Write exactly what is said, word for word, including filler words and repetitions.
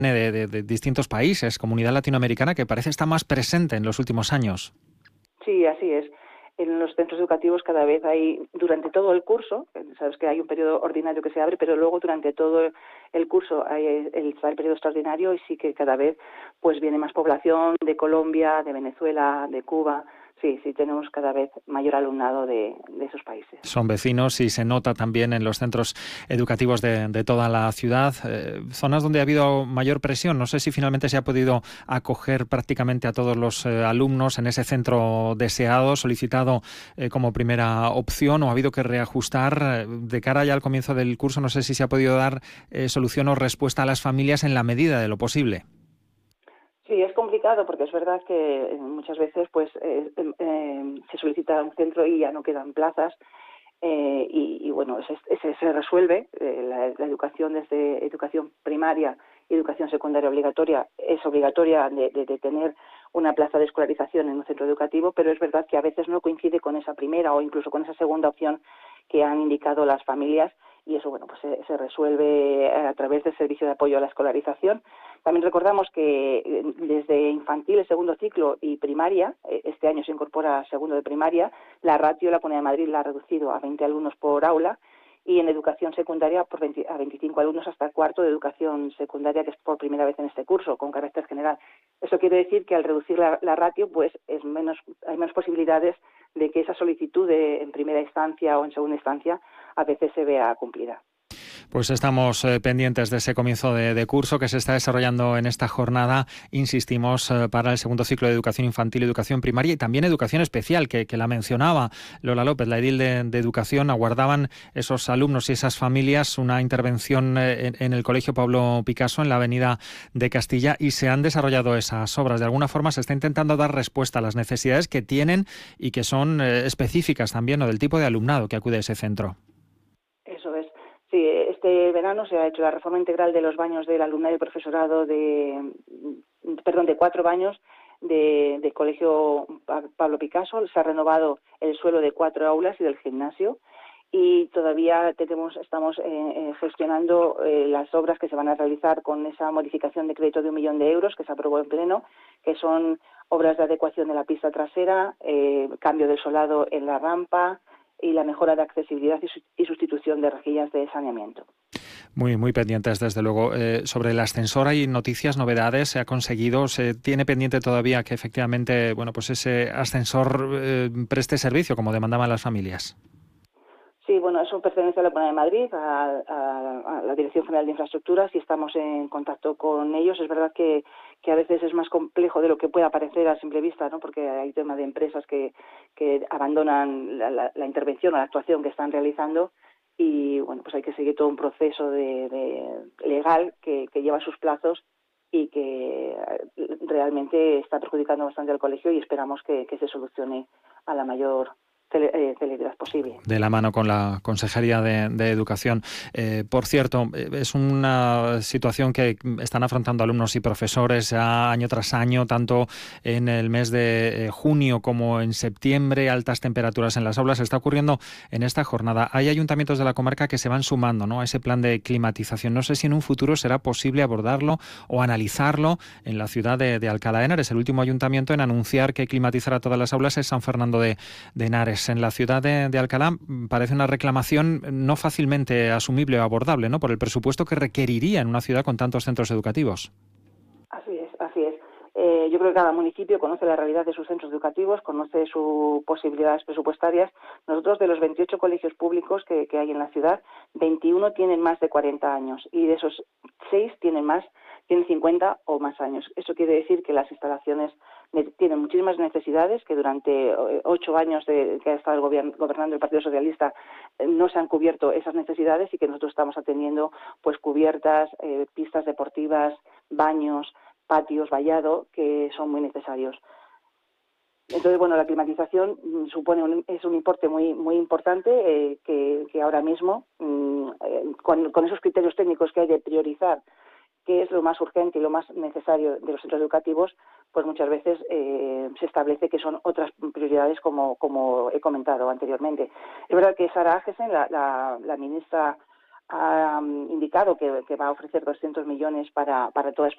de, de, de distintos países, comunidad latinoamericana que parece estar más presente en los últimos años. Sí, así es. En los centros educativos cada vez hay, durante todo el curso, sabes que hay un periodo ordinario que se abre, pero luego durante todo el curso hay el, el periodo extraordinario y sí que cada vez pues viene más población de Colombia, de Venezuela, de Cuba. Sí, sí, tenemos cada vez mayor alumnado de, de esos países. Son vecinos y se nota también en los centros educativos de, de toda la ciudad. Eh, zonas donde ha habido mayor presión. No sé si finalmente se ha podido acoger prácticamente a todos los eh, alumnos en ese centro deseado, solicitado eh, como primera opción, o ha habido que reajustar eh, de cara ya al comienzo del curso. No sé si se ha podido dar eh, solución o respuesta a las familias en la medida de lo posible. Sí, es complicado porque es verdad que muchas veces pues eh, eh, se solicita un centro y ya no quedan plazas eh, y, y bueno, se, se, se resuelve. Eh, la, la educación desde educación primaria y educación secundaria obligatoria es obligatoria de, de, de tener una plaza de escolarización en un centro educativo, pero es verdad que a veces no coincide con esa primera o incluso con esa segunda opción que han indicado las familias y eso bueno pues se, se resuelve a través del servicio de apoyo a la escolarización. También recordamos que desde infantil, el segundo ciclo y primaria, este año se incorpora segundo de primaria, la ratio de la Comunidad de Madrid la ha reducido a veinte alumnos por aula y en educación secundaria por veinte, a veinticinco alumnos hasta cuarto de educación secundaria, que es por primera vez en este curso, con carácter general. Eso quiere decir que al reducir la, la ratio, pues es menos, hay menos posibilidades de que esa solicitud de, en primera instancia o en segunda instancia a veces se vea cumplida. Pues estamos eh, pendientes de ese comienzo de, de curso que se está desarrollando en esta jornada, insistimos, eh, para el segundo ciclo de educación infantil, educación primaria y también educación especial, que, que la mencionaba Lola López, la edil de, de educación. Aguardaban esos alumnos y esas familias una intervención eh, en, en el Colegio Pablo Picasso, en la avenida de Castilla, y se han desarrollado esas obras. De alguna forma se está intentando dar respuesta a las necesidades que tienen y que son eh, específicas también, o del tipo de alumnado que acude a ese centro. Eso es. Sí, este verano se ha hecho la reforma integral de los baños del alumnado y profesorado de, perdón, de cuatro baños de, de Colegio Pablo Picasso. Se ha renovado el suelo de cuatro aulas y del gimnasio y todavía tenemos, estamos eh, gestionando eh, las obras que se van a realizar con esa modificación de crédito de un millón de euros que se aprobó en pleno, que son obras de adecuación de la pista trasera, eh, cambio del solado en la rampa, y la mejora de accesibilidad y sustitución de rejillas de saneamiento. Muy, muy pendientes, desde luego. Eh, sobre el ascensor hay noticias, novedades, se ha conseguido, se tiene pendiente todavía que efectivamente, bueno, pues ese ascensor eh, preste servicio como demandaban las familias. Sí, bueno, eso pertenece a la Comunidad de Madrid, a, a, a la Dirección General de Infraestructuras y estamos en contacto con ellos. Es verdad que, que a veces es más complejo de lo que pueda parecer a simple vista, ¿no? Porque hay tema de empresas que, que abandonan la, la, la intervención o la actuación que están realizando y bueno, pues hay que seguir todo un proceso de, de legal que, que lleva sus plazos y que realmente está perjudicando bastante al colegio y esperamos que, que se solucione a la mayor celeridad posible. De la mano con la Consejería de, de Educación. Eh, por cierto, es una situación que están afrontando alumnos y profesores ya año tras año, tanto en el mes de junio como en septiembre, altas temperaturas en las aulas. Está ocurriendo en esta jornada. Hay ayuntamientos de la comarca que se van sumando, ¿no?, a ese plan de climatización. No sé si en un futuro será posible abordarlo o analizarlo. En la ciudad de, de Alcalá de Henares, el último ayuntamiento en anunciar que climatizará todas las aulas es San Fernando de, de Henares. En la ciudad de, de Alcalá parece una reclamación no fácilmente asumible o abordable, ¿no?, por el presupuesto que requeriría en una ciudad con tantos centros educativos. Así es, así es. Eh, yo creo que cada municipio conoce la realidad de sus centros educativos, conoce sus posibilidades presupuestarias. Nosotros, de los veintiocho colegios públicos que, que hay en la ciudad, veintiuno tienen más de cuarenta años y de esos seis tienen más, tienen cincuenta o más años. Eso quiere decir que las instalaciones tienen muchísimas necesidades, que durante ocho años de, que ha estado el gobierno, gobernando el Partido Socialista no se han cubierto esas necesidades y que nosotros estamos atendiendo pues cubiertas, eh, pistas deportivas, baños, patios, vallado, que son muy necesarios. Entonces, bueno, la climatización supone un, es un importe muy muy importante eh, que, que ahora mismo, mmm, eh, con, con esos criterios técnicos que hay de priorizar qué es lo más urgente y lo más necesario de los centros educativos, pues muchas veces eh, se establece que son otras prioridades como, como he comentado anteriormente. Es verdad que Sara Agesen, la, la, la ministra, ha indicado que, que va a ofrecer doscientos millones para, para toda España.